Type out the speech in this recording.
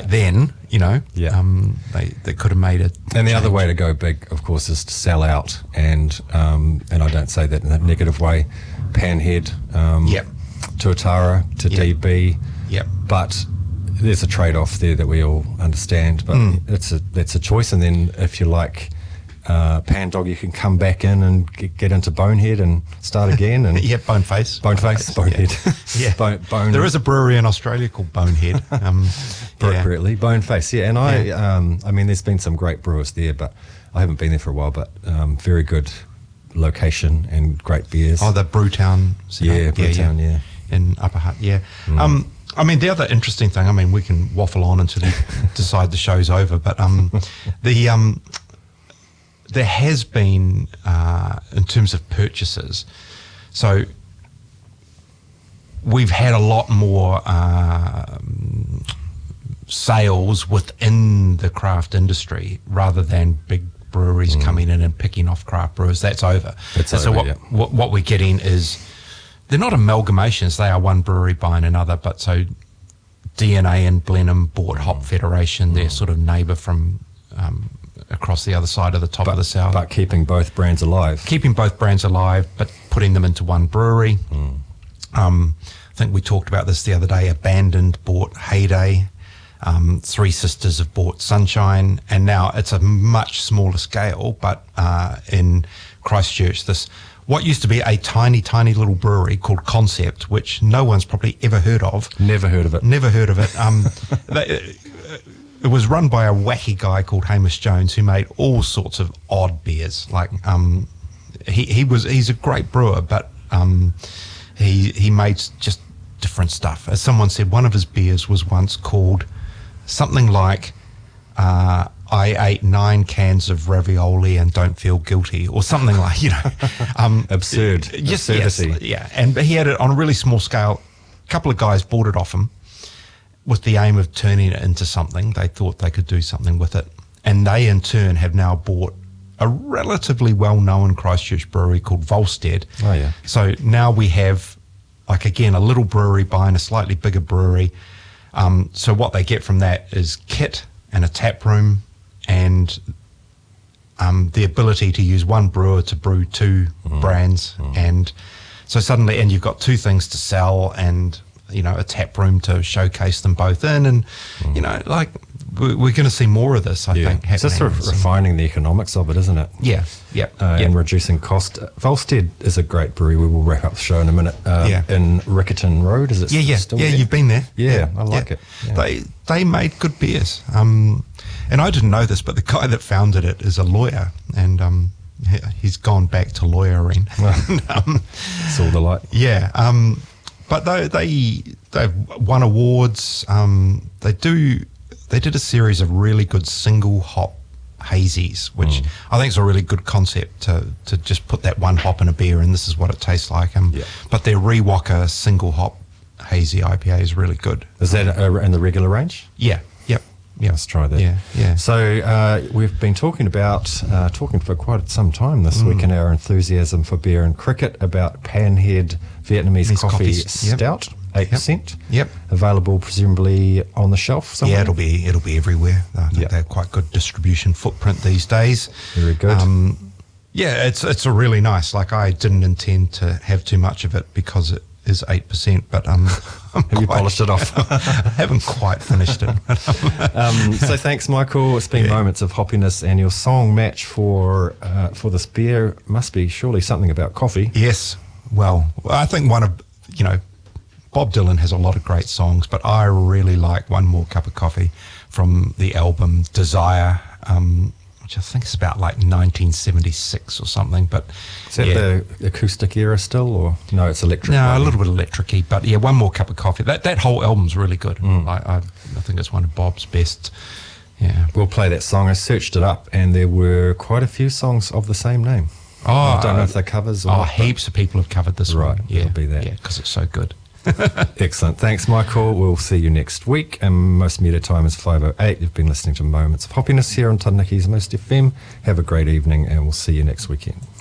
back then, they could have made it. And the other way to go big, of course, is to sell out, and I don't say that in a negative way. Panhead, Tuatara, to DB, but there's a trade-off there that we all understand. But that's a choice, and then if you like Pan Dog, you can come back in and get into Bonehead and start again. And Bonehead. Bone. There is a brewery in Australia called Bonehead. Appropriately, Boneface. Yeah, and I mean, there's been some great brewers there, but I haven't been there for a while. But very good location and great beers. Oh, the Brewtown. Brewtown, in Upper Hutt. I mean, the other interesting thing. I mean, we can waffle on until you decide the show's over, but there has been, in terms of purchases, so we've had a lot more sales within the craft industry rather than big breweries coming in and picking off craft brewers. That's over. So what we're getting is, they're not amalgamations, they are one brewery buying another, but so DNA and Blenheim bought Hop Federation, their sort of neighbour from across the other side of the top of the south. But keeping both brands alive. Keeping both brands alive, but putting them into one brewery. I think we talked about this the other day. Abandoned bought Heyday. Three Sisters have bought Sunshine. And now it's a much smaller scale, but in Christchurch, what used to be a tiny, tiny little brewery called Concept, which no one's probably ever heard of. Never heard of it. It was run by a wacky guy called Hamish Jones, who made all sorts of odd beers. Like he's a great brewer, but he made just different stuff. As someone said, one of his beers was once called something like I ate 9 cans of ravioli and don't feel guilty, or something like, absurdity. And he had it on a really small scale. A couple of guys bought it off him with the aim of turning it into something. They thought they could do something with it. And they, in turn, have now bought a relatively well-known Christchurch brewery called Volstead. Oh, yeah. So now we have, like, again, a little brewery buying a slightly bigger brewery. So what they get from that is kit and a tap room and the ability to use one brewer to brew 2 brands. And so suddenly, and you've got 2 things to sell and a tap room to showcase them both in, and we're going to see more of this, I think, happening. It's just sort of refining the economics of it, isn't it? And reducing cost. Volstead is a great brewery. We will wrap up the show in a minute. In Riccarton Road, is it still there? You've been there. I like it. They made good beers, and I didn't know this, but the guy that founded it is a lawyer, and he's gone back to lawyering. It's all the light. But they've won awards. They did a series of really good single hop hazies, which I think is a really good concept to just put that one hop in a beer and this is what it tastes like. But their Rewalker single hop hazy IPA is really good. Is that in the regular range? Yeah. Let's try that. So we've been talking for quite some time this week in our enthusiasm for beer and cricket about Panhead Vietnamese coffee stout, 8%. Available presumably on the shelf somewhere. Yeah, it'll be everywhere. They're quite good distribution footprint these days. Very good. It's a really nice. Like, I didn't intend to have too much of it because it is 8%, but have you polished it off? I haven't quite finished it. So thanks, Michael. It's been moments of hoppiness, and your song match for this beer must be surely something about coffee. Yes. Well, I think one of Bob Dylan has a lot of great songs, but I really like One More Cup of Coffee from the album Desire, which I think is about like 1976 or something. But is that the acoustic era still, or no? It's electric. No, a little bit electric-y, but One More Cup of Coffee. That whole album's really good. I think it's one of Bob's best. Yeah, we'll play that song. I searched it up, and there were quite a few songs of the same name. I don't know if they're covers or not, heaps of people have covered this one. It'll be that. Yeah, because it's so good. Excellent. Thanks, Michael. We'll see you next week. And most media time is 5:08. You've been listening to Moments of Hoppiness here on Tanaki's Most FM. Have a great evening, and we'll see you next weekend.